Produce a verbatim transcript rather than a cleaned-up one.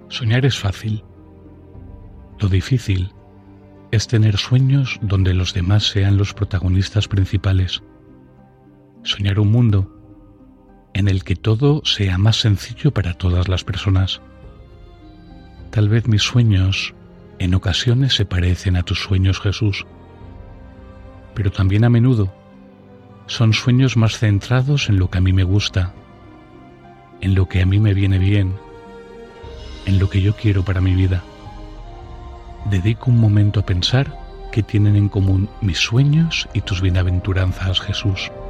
Soñar es fácil. Lo difícil es tener sueños donde los demás sean los protagonistas principales. Soñar un mundo en el que todo sea más sencillo para todas las personas. Tal vez mis sueños en ocasiones se parecen a tus sueños, Jesús, pero también a menudo son sueños más centrados en lo que a mí me gusta, en lo que a mí me viene bien, en lo que yo quiero para mi vida. Dedico un momento a pensar qué tienen en común mis sueños y tus bienaventuranzas, Jesús.